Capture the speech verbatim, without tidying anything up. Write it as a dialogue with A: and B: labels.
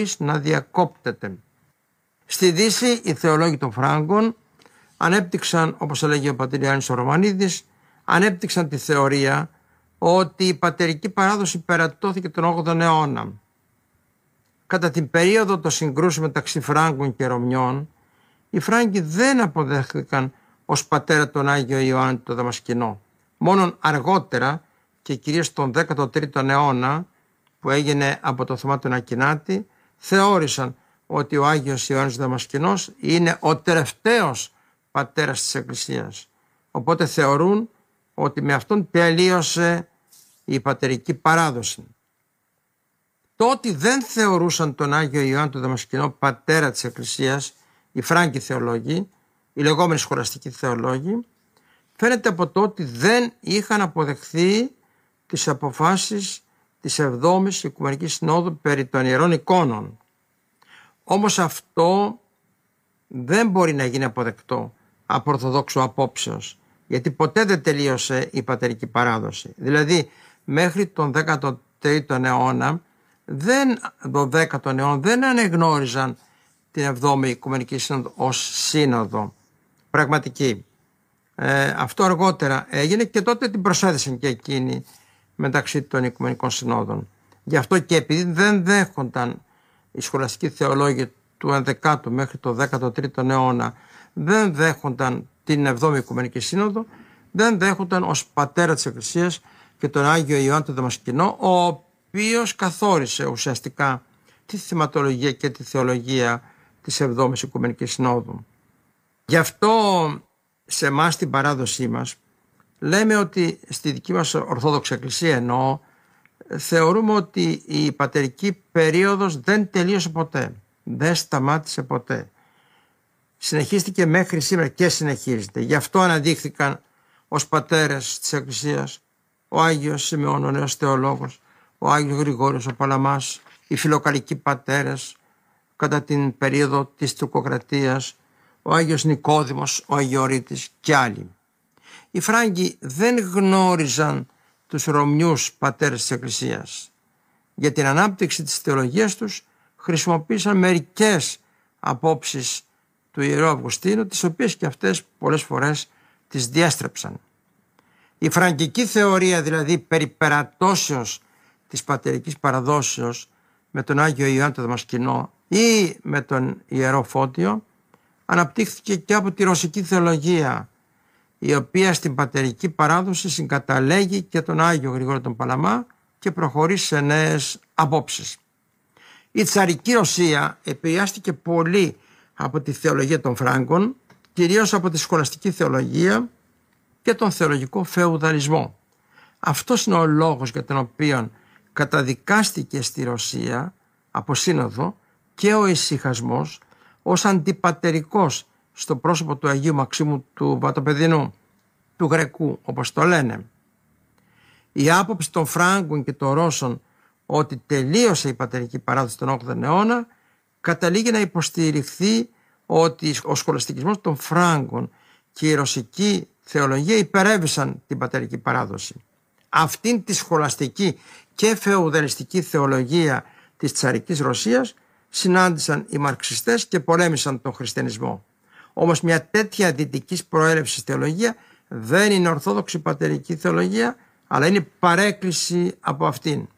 A: χωρίς να διακόπτεται. Στη Δύση οι θεολόγοι των Φράγκων ανέπτυξαν, όπως έλεγε ο πατήρ Ιωάννης ο Ρωμανίδης, ανέπτυξαν τη θεωρία ότι η πατερική παράδοση περατώθηκε τον όγδοο αιώνα. Κατά την περίοδο των συγκρούσεων μεταξύ Φράγκων και Ρωμιών, οι Φράγκοι δεν αποδέχθηκαν ως πατέρα τον Άγιο Ιωάννη τον Δαμασκηνό. Μόνον αργότερα και κυρίως τον δέκατο τρίτο αιώνα, που έγινε από το Θωμά τον Ακινάτη, θεώρησαν ότι ο Άγιος Ιωάννης Δαμασκηνός είναι ο τελευταίος πατέρας της Εκκλησίας. Οπότε θεωρούν ότι με αυτόν τελείωσε η πατερική παράδοση. Το ότι δεν θεωρούσαν τον Άγιο Ιωάννη τον Δαμασκηνό πατέρα της Εκκλησίας, οι Φράγκοι θεολόγοι, οι λεγόμενοι σχολαστικοί θεολόγοι, φαίνεται από το ότι δεν είχαν αποδεχθεί τις αποφάσεις της εβδόμης Οικουμενικής Συνόδου περί των Ιερών Εικόνων. Όμως αυτό δεν μπορεί να γίνει αποδεκτό από ορθοδόξου απόψεως, γιατί ποτέ δεν τελείωσε η πατερική παράδοση. Δηλαδή μέχρι τον δέκατο τρίτο αιώνα, δεν, το δέκατο αιώνα δεν ανεγνώριζαν την εβδόμη Οικουμενική Σύνοδο ως σύνοδο πραγματική. Ε, αυτό αργότερα έγινε και τότε την προσέθεσαν και εκείνοι μεταξύ των Οικουμενικών Συνόδων. Γι' αυτό και επειδή δεν δέχονταν οι σχολαστικοί θεολόγοι του ενδεκάτου μέχρι το δέκατο τρίτο αιώνα, δεν δέχονταν την εβδόμη Οικουμενική Σύνοδο, δεν δέχονταν ως πατέρα της Εκκλησίας και τον Άγιο Ιωάννη τον Δαμασκηνό, ο οποίος καθόρισε ουσιαστικά τη θεματολογία και τη θεολογία της εβδόμης Οικουμενικής Συνόδου. Γι' αυτό σε εμάς την παράδοσή μας λέμε ότι στη δική μας Ορθόδοξη Εκκλησία εννοώ, θεωρούμε ότι η πατερική περίοδος δεν τελείωσε ποτέ, δεν σταμάτησε ποτέ. Συνεχίστηκε μέχρι σήμερα και συνεχίζεται. Γι' αυτό αναδείχθηκαν ως πατέρες της Εκκλησίας ο Άγιος Σιμεών, ο νέος θεολόγος, ο Άγιος Γρηγόριος ο Παλαμάς, οι φιλοκαλικοί πατέρες κατά την περίοδο της Τουρκοκρατίας, ο Άγιος Νικόδημος, ο Αγιορείτης και άλλοι. Οι Φράγκοι δεν γνώριζαν τους Ρωμιούς πατέρες της Εκκλησίας. Για την ανάπτυξη της θεολογίας τους χρησιμοποίησαν μερικές απόψεις του Ιερού Αυγουστίνου, τις οποίες και αυτές πολλές φορές τις διέστρεψαν. Η φραγκική θεωρία δηλαδή περί περατώσεως της πατερικής παραδόσεως με τον Άγιο Ιωάννη τον Δαμασκηνό ή με τον Ιερό Φώτιο αναπτύχθηκε και από τη ρωσική θεολογία, η οποία στην πατερική παράδοση συγκαταλέγει και τον Άγιο Γρηγόριο τον Παλαμά και προχωρεί σε νέες απόψεις. Η τσαρική Ρωσία επηρεάστηκε πολύ από τη θεολογία των Φράγκων, κυρίως από τη σχολαστική θεολογία και τον θεολογικό φεουδαλισμό. Αυτός είναι ο λόγος για τον οποίο καταδικάστηκε στη Ρωσία από σύνοδο και ο ησυχασμός ως αντιπατερικός στο πρόσωπο του Αγίου Μαξίμου του Βατοπεδινού, του Γρεκού όπως το λένε. Η άποψη των Φράγκων και των Ρώσων ότι τελείωσε η πατερική παράδοση τον όγδοο αιώνα καταλήγει να υποστηριχθεί ότι ο σχολαστικισμός των Φράγκων και η ρωσική θεολογία υπερέβησαν την πατερική παράδοση. Αυτήν τη σχολαστική και φεουδαλιστική θεολογία της τσαρικής Ρωσίας συνάντησαν οι μαρξιστές και πολέμησαν τον χριστιανισμό. Όμως μια τέτοια δυτικής προέλευσης θεολογία δεν είναι ορθόδοξη πατερική θεολογία, αλλά είναι παρέκκληση από αυτήν.